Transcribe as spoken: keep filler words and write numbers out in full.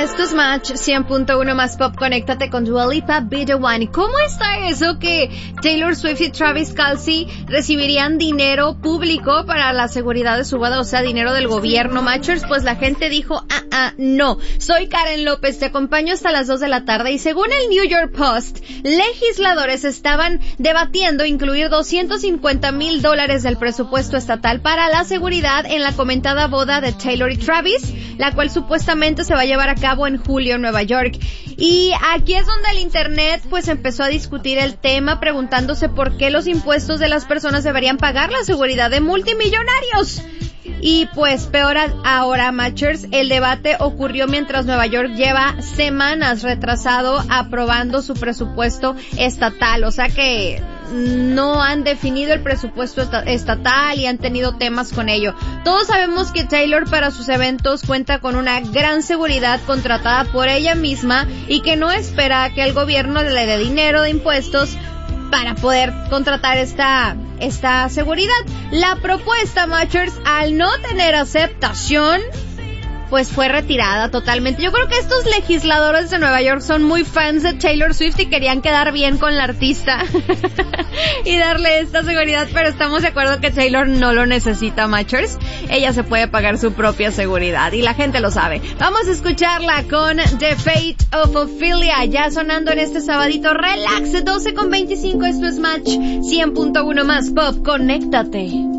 Esto es Match cien punto uno más Pop. Conéctate con Dua Lipa, Be The One. ¿Cómo está eso que Taylor Swift y Travis Kelce recibirían dinero público para la seguridad de su boda? O sea, dinero del gobierno, Matchers. Pues la gente dijo, ah, ah, no. Soy Karen López, te acompaño hasta las dos de la tarde. Y según el New York Post, legisladores estaban debatiendo incluir doscientos cincuenta mil dólares del presupuesto estatal para la seguridad en la comentada boda de Taylor y Travis, la cual supuestamente se va a llevar a cabo en julio en Nueva York. Y aquí es donde el internet pues empezó a discutir el tema, preguntándose por qué los impuestos de las personas deberían pagar la seguridad de multimillonarios. Y pues peor ahora, Matchers, el debate ocurrió mientras Nueva York lleva semanas retrasado aprobando su presupuesto estatal. O sea que no han definido el presupuesto estatal y han tenido temas con ello. Todos sabemos que Taylor para sus eventos cuenta con una gran seguridad contratada por ella misma y que no espera que el gobierno le dé dinero de impuestos para poder contratar esta esta seguridad. La propuesta, Matchers, al no tener aceptación, pues fue retirada totalmente. Yo creo que estos legisladores de Nueva York son muy fans de Taylor Swift y querían quedar bien con la artista y darle esta seguridad, pero estamos de acuerdo que Taylor no lo necesita, Matchers. Ella se puede pagar su propia seguridad y la gente lo sabe. Vamos a escucharla con The Fate of Ophelia, ya sonando en este sabadito. Relax, doce con veinticinco, esto es Match cien punto uno más Pop. Conéctate.